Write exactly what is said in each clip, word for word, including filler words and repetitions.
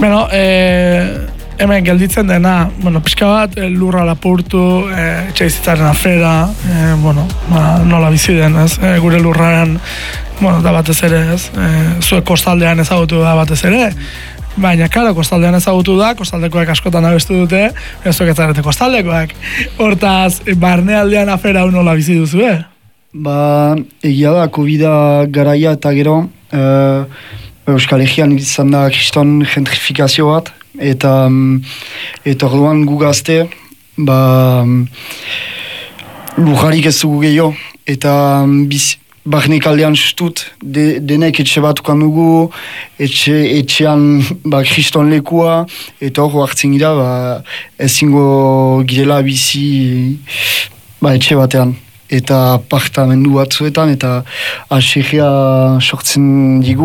Bueno, eh, hemen gelditzen dena, bueno, pixka bat, lurra lapurtu, eh, etxaizitzaren afera, eh, bueno, ba, nola bizi den, ez? Eh, gure lurraren, bueno, da batez ere, ez? Eh, zuek kostaldean ezagutu da batez ere, baina, karo, kostaldean ezagutu da, kostaldekoak askotan abestu dute, ez zuek ez zarete kostaldekoak. Hortaz, barnealdean afera hau nola bizi duzu, eh? Ba, egia da, COVID-a garaia eta gero, uh, Euskal Herrian izan da kriston gentrifikazio bat, eta eta orduan gu gazte, ba, lurrarik ez dugu gehiago, eta biz, barnek aldean sustut, de, denek etxe bat ukan dugu, etxe, etxean ba, kriston lekua, eta hor hartzen gira, ba, ezingo girela bizi ba, etxe batean. Eta apartamendu batzuetan, eta aserria sortzen digu.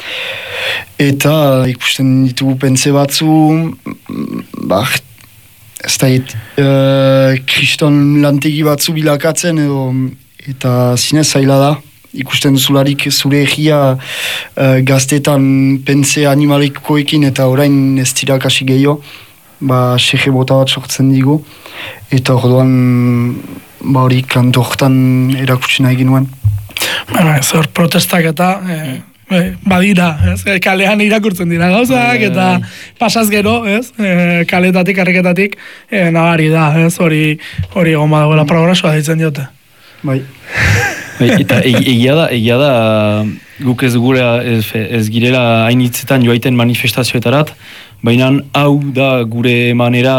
Eta ikusten ditugu pentze batzu, bah, ez da, uh, kriston lantegi batzu bilakatzen, edo, eta zinez zaila da. Ikusten duzularik zure egia uh, gaztetan pentze animalikoekin, eta orain ez tirakasi gehiago, ba, aserre bota bat sortzen digu. Eta orduan, ba hori kantu horretan erakutsi nahi ginuen. Bueno, ez hor protestak eta eh, eh, badira, ez? Kalean irakurtzen dira gauzak, eta pasaz gero, ez? Eh, kaletatik, arreketatik, eh, nabari da, ez? Hori hori egon badagoela progresoa ditzen diote. Bai. Eta egia da, egia da, guk ez gure ez, ez girela hainitzetan joaiten manifestazioetarat, baina hau da gure manera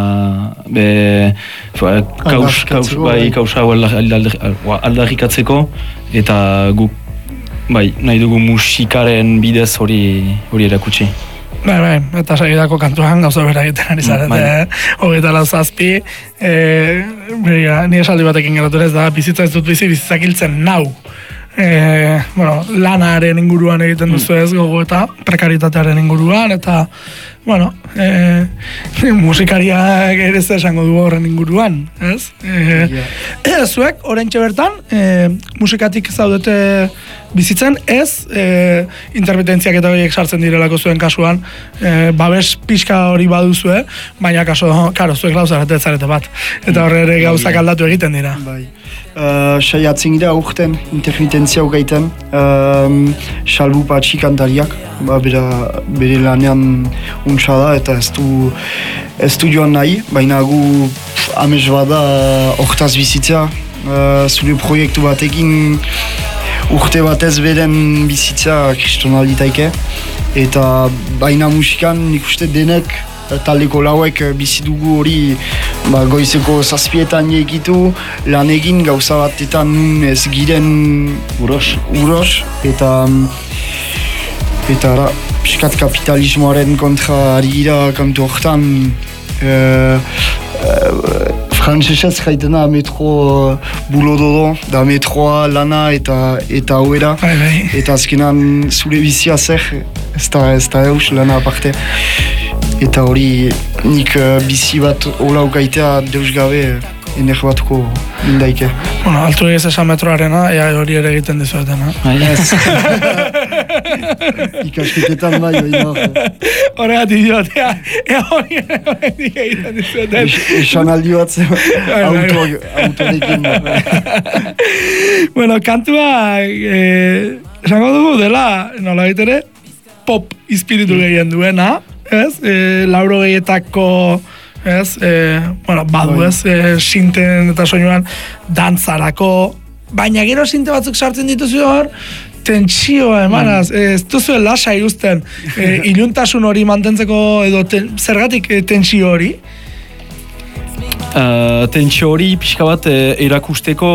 be, kaus, kaus, bai, kausa aldarrikatzeko, eta guk bai, nahi dugu musikaren bidez hori hori erakutsi. Bai, bai, eta segidako kantuan gauza bera egiten ari zarete, eh? Hogeita lau zazpi, eh, ni esaldi batekin geratu ez da, bizitza ez dut bizi, bizitzak hiltzen nau. Eh, bueno, lanaren inguruan egiten duzu ez gogo eta prekaritatearen inguruan, eta, bueno, eh, musikariak ere ez esango du horren inguruan, ez? Eh, yeah. Zuek, oraintxe bertan, eh, musikatik zaudete bizitzen, ez eh, intermitentziak eta horiek sartzen direlako zuen kasuan, eh, babes pixka hori baduzue, baina kaso, karo, zuek lauzarete ez zarete bat, eta horre ere gauzak aldatu egiten dira. Bai. Uh, saiatzen gira urten, intermitentzia hogeiten, um, Salbu Patxi kantariak, ba, bera, bere lanean untsa da, eta ez du, ez du joan nahi, baina gu amez bada hortaz bizitzea, uh, zure proiektu batekin urte batez beren bizitza kristonal ditaike, eta baina musikan nik uste denek taldeko lauek bizi dugu hori ba, goizeko zazpietan egitu, lan egin gauza batetan ez giren uros, uros eta eta ara, piskat kapitalismoaren kontra ari gira kantu horretan e, e, frantzesez jaitena metro bulododo, da metroa, lana eta eta hauera, eta azkenan zure bizia zer, ez da, ez da eus lana aparte. Eta hori nik uh, bizi bat hola ukaitea deus gabe ender batuko indaike. Bueno, altu egez esan metroarena, ea hori ere egiten dizuetena. Ez. Ikasketetan bai, bai nago. Horregatik diot, ea, ea hori ere egiten dizueten. Esan aldi bat autorekin. Bueno, kantua, eh, esango dugu dela, nola ere, pop izpiritu gehien duena, ez? E, lauro gehietako, ez? E, bueno, badu ez, e, sinten eta soinuan dantzarako, baina gero sinte batzuk sartzen dituzu hor, tentsioa emanaz, mm. ez duzu lasai uzten, e, iluntasun hori mantentzeko edo ten, zergatik e, tensio hori? Uh, tentsio hori pixka bat e, erakusteko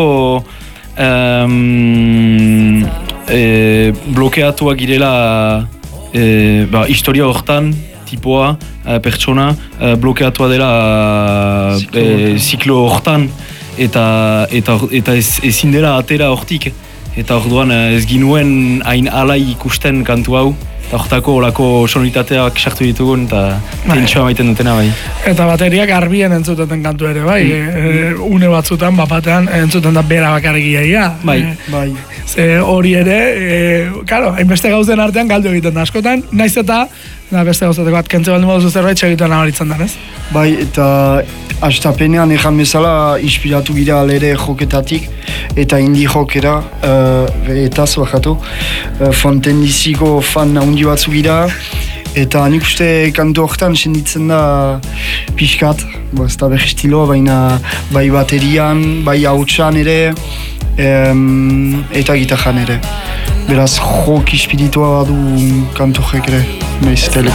um, e, blokeatuak girela e, ba, historia hortan, tipoa, uh, pertsona, uh, blokeatua dela uh, ziklo hortan, eta, eta, eta ez, ezin dela atera hortik. Eta orduan ez ginuen hain alai ikusten kantu hau, eta hortako olako sonoritateak sartu ditugun, eta tentsioa maiten dutena bai. Eta bateriak garbien entzuteten kantu ere bai, mm. e, une batzutan, bapatean entzuten da bera bakarrikia. Bai, e, bai. Ze hori ere, e, karo, hainbeste gauzen artean galdu egiten da askotan, naiz eta, da beste gauzateko bat kentze baldin baduzu zerbait segitan nabaritzen den, ez? Bai, eta hastapenean ejan bezala inspiratu gira alere joketatik eta indi jokera uh, eta zuakatu uh, Fontendiziko fan handi batzu gira eta nik uste kantu horretan senditzen da pixkat, bo, ez da berri estiloa, baina bai baterian, bai hautsan ere um, eta gitarran ere. Beraz, jok espiritua badu kantu jek ere, nahiz eta